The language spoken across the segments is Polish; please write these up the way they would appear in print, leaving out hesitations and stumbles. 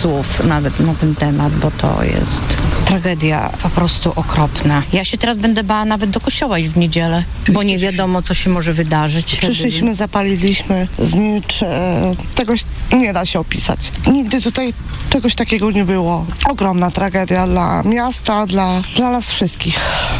słów nawet na ten temat, bo to jest tragedia po prostu okropna. Ja się teraz będę bała nawet do kościoła iść w niedzielę, bo nie wiadomo, co się może wydarzyć. Przyszliśmy, zapaliliśmy znicz. Tego nie da się opisać. Nigdy tutaj czegoś takiego nie było. Ogromna tragedia dla miasta, dla nas wszystkich.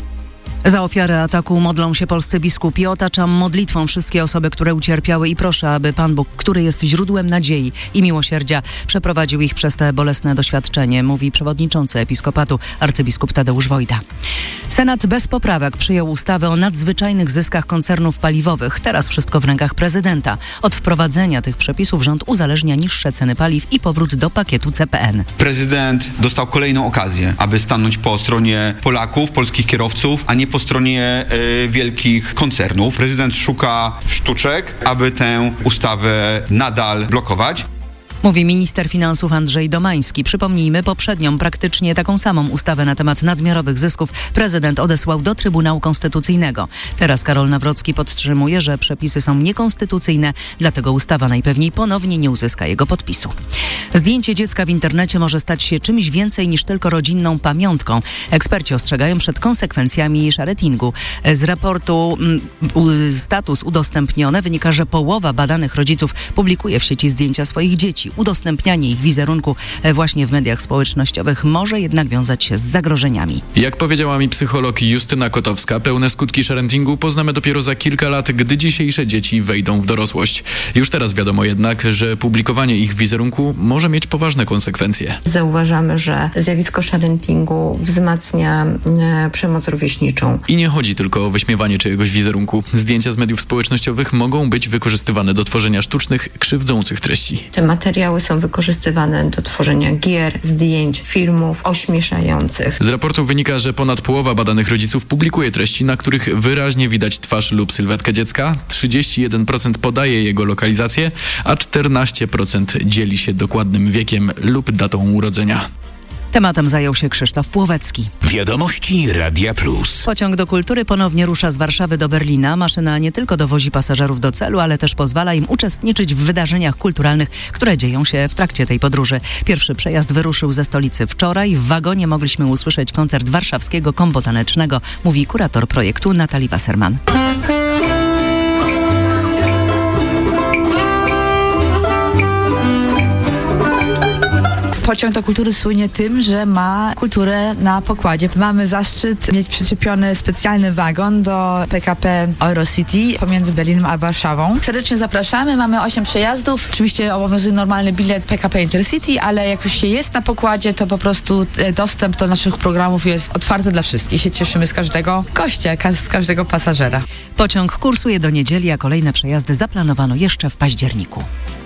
Za ofiarę ataku modlą się polscy biskupi. Otaczam modlitwą wszystkie osoby, które ucierpiały i proszę, aby Pan Bóg, który jest źródłem nadziei i miłosierdzia, przeprowadził ich przez te bolesne doświadczenie, mówi przewodniczący Episkopatu arcybiskup Tadeusz Wojda. Senat bez poprawek przyjął ustawę o nadzwyczajnych zyskach koncernów paliwowych. Teraz wszystko w rękach prezydenta. Od wprowadzenia tych przepisów rząd uzależnia niższe ceny paliw i powrót do pakietu CPN. Prezydent dostał kolejną okazję, aby stanąć po stronie Polaków, polskich kierowców, a nie po stronie wielkich koncernów. Prezydent szuka sztuczek, aby tę ustawę nadal blokować. Mówi minister finansów Andrzej Domański. Przypomnijmy, poprzednią, praktycznie taką samą ustawę na temat nadmiarowych zysków prezydent odesłał do Trybunału Konstytucyjnego. Teraz Karol Nawrocki podtrzymuje, że przepisy są niekonstytucyjne, dlatego ustawa najpewniej ponownie nie uzyska jego podpisu. Zdjęcie dziecka w internecie może stać się czymś więcej niż tylko rodzinną pamiątką. Eksperci ostrzegają przed konsekwencjami sharetingu. Z raportu Status udostępnione wynika, że połowa badanych rodziców publikuje w sieci zdjęcia swoich dzieci. Udostępnianie ich wizerunku właśnie w mediach społecznościowych może jednak wiązać się z zagrożeniami. Jak powiedziała mi psycholog Justyna Kotowska, pełne skutki sharentingu poznamy dopiero za kilka lat, gdy dzisiejsze dzieci wejdą w dorosłość. Już teraz wiadomo jednak, że publikowanie ich wizerunku może mieć poważne konsekwencje. Zauważamy, że zjawisko sharentingu wzmacnia przemoc rówieśniczą. I nie chodzi tylko o wyśmiewanie czyjegoś wizerunku. Zdjęcia z mediów społecznościowych mogą być wykorzystywane do tworzenia sztucznych, krzywdzących treści. Te materiały są wykorzystywane do tworzenia gier, zdjęć, filmów ośmieszających. Z raportu wynika, że ponad połowa badanych rodziców publikuje treści, na których wyraźnie widać twarz lub sylwetkę dziecka, 31% podaje jego lokalizację, a 14% dzieli się dokładnym wiekiem lub datą urodzenia. Tematem zajął się Krzysztof Płowecki. Wiadomości Radia Plus. Pociąg do kultury ponownie rusza z Warszawy do Berlina. Maszyna nie tylko dowozi pasażerów do celu, ale też pozwala im uczestniczyć w wydarzeniach kulturalnych, które dzieją się w trakcie tej podróży. Pierwszy przejazd wyruszył ze stolicy wczoraj. W wagonie mogliśmy usłyszeć koncert warszawskiego kombo tanecznego, mówi kurator projektu Natalie Wasserman. Pociąg do kultury słynie tym, że ma kulturę na pokładzie. Mamy zaszczyt mieć przyczepiony specjalny wagon do PKP Eurocity pomiędzy Berlinem a Warszawą. Serdecznie zapraszamy, mamy 8 przejazdów. Oczywiście obowiązuje normalny bilet PKP Intercity, ale jak już się jest na pokładzie, to po prostu dostęp do naszych programów jest otwarty dla wszystkich. Się cieszymy z każdego gościa, z każdego pasażera. Pociąg kursuje do niedzieli, a kolejne przejazdy zaplanowano jeszcze w październiku.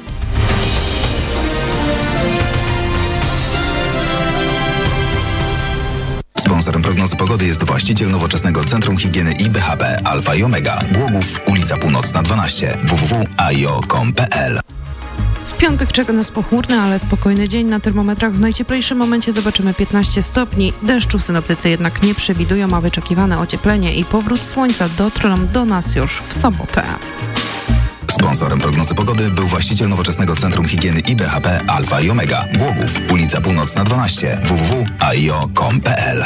Sponsorem prognozy pogody jest właściciel nowoczesnego Centrum Higieny i BHP Alfa i Omega. Głogów, ulica Północna 12, www.aio.com.pl. W piątek czeka nas pochmurny, ale spokojny dzień. Na termometrach w najcieplejszym momencie zobaczymy 15 stopni. Deszczu synoptycy jednak nie przewidują, a wyczekiwane ocieplenie i powrót słońca dotrą do nas już w sobotę. Sponsorem prognozy pogody był właściciel nowoczesnego Centrum Higieny i BHP Alfa i Omega. Głogów, ulica Północna 12, www.aio.com.pl.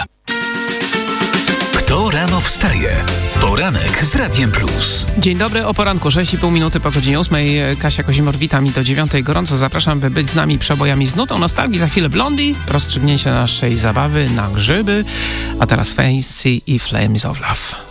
Kto rano wstaje? Poranek z Radiem Plus. Dzień dobry, o poranku, 6,5 minuty po godzinie 8. Kasia Kozimor, witam i do 9. Gorąco zapraszam, by być z nami przebojami z nutą nostalgii. Za chwilę Blondie, rozstrzygnięcie naszej zabawy na grzyby, a teraz Fancy i Flames of Love.